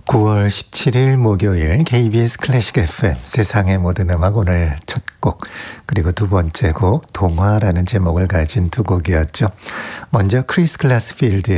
9월 17일 목요일 KBS 클래식 FM 세상의 모든 음악 오늘 첫 곡 그리고 두 번째 곡 동화라는 제목을 가진 두 곡이었죠. 먼저 크리스 글라스필드의